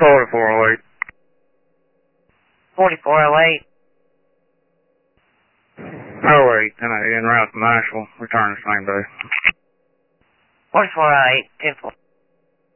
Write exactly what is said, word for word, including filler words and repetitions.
forty-four oh eight. forty-four oh eight. Oh eight, and I en route to Nashville. Return the same day. forty-four oh eight, ten four.